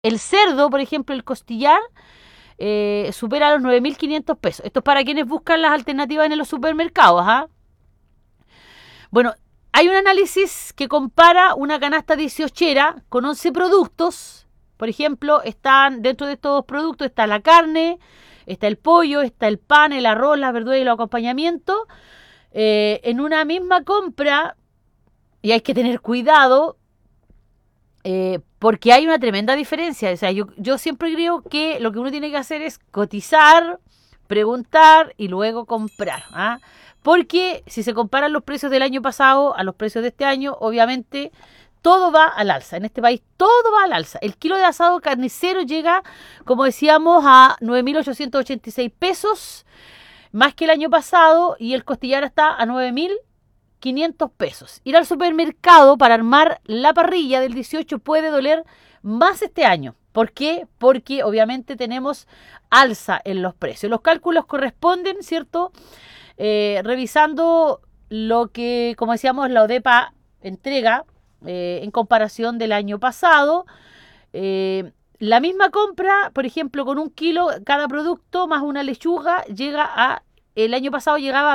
El cerdo, por ejemplo, el costillar, supera los 9.500 pesos. Esto es para quienes buscan las alternativas en los supermercados. ¿Ah? Bueno, hay un análisis que compara una canasta 18 con 11 productos. Por ejemplo, están dentro de estos productos está la carne, está el pollo, está el pan, el arroz, las verduras y los acompañamientos. En una misma compra, y hay que tener cuidado, porque hay una tremenda diferencia. O sea, yo siempre creo que lo que uno tiene que hacer es cotizar, preguntar y luego comprar. ¿Ah? Porque si se comparan los precios del año pasado a los precios de este año, obviamente todo va al alza. En este país todo va al alza. El kilo de asado carnicero llega, como decíamos, a 9.886 pesos, más que el año pasado, y el costillar está a 9.500 pesos. Ir al supermercado para armar la parrilla del 18 puede doler más este año. ¿Por qué? Porque obviamente tenemos alza en los precios. Los cálculos corresponden, ¿cierto? Revisando lo que, como decíamos, la ODEPA entrega en comparación del año pasado. La misma compra, por ejemplo, con 1 kilo cada producto más una lechuga, el año pasado llegaba a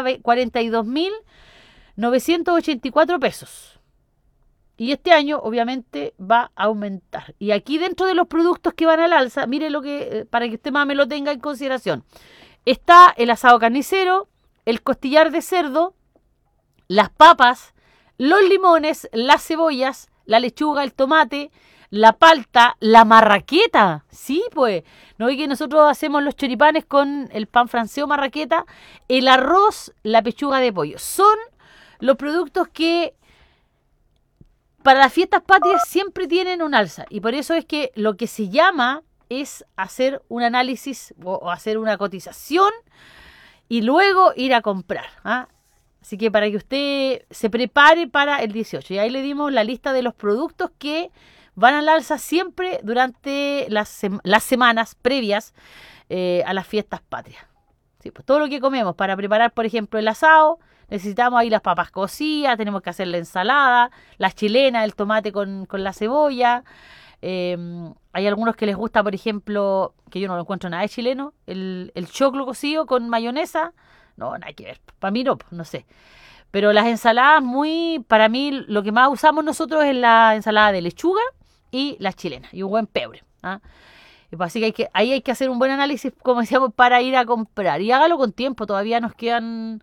42.984 pesos. Y este año, obviamente, va a aumentar. Y aquí dentro de los productos que van al alza, mire lo que, para que usted más me lo tenga en consideración. Está el asado carnicero, el costillar de cerdo, las papas, los limones, las cebollas, la lechuga, el tomate, la palta, la marraqueta. Sí, pues. No ve que nosotros hacemos los choripanes con el pan francés o marraqueta, el arroz, la pechuga de pollo. Son los productos que para las fiestas patrias siempre tienen un alza. Y por eso es que lo que se llama es hacer un análisis o hacer una cotización y luego ir a comprar. ¿Ah? Así que para que usted se prepare para el 18. Y ahí le dimos la lista de los productos que van al alza siempre durante las semanas previas a las fiestas patrias. Sí, pues todo lo que comemos para preparar, por ejemplo, el asado, necesitamos ahí las papas cocidas, tenemos que hacer la ensalada, las chilenas, el tomate con la cebolla. Hay algunos que les gusta, por ejemplo, que yo no lo encuentro nada de chileno, el choclo cocido con mayonesa. No, nada que ver. Para mí no, no sé. Pero las ensaladas, para mí, lo que más usamos nosotros es la ensalada de lechuga y las chilenas. Y un buen pebre. ¿Ah? Así que, ahí hay que hacer un buen análisis, como decíamos, para ir a comprar. Y hágalo con tiempo. Todavía nos quedan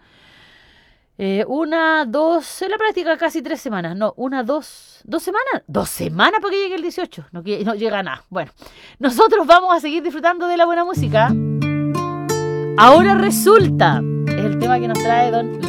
en la práctica casi 3 semanas. No, 2 semanas. 2 semanas para que llegue el 18. No llega nada. Bueno, nosotros vamos a seguir disfrutando de la buena música. Ahora resulta, es el tema que nos trae don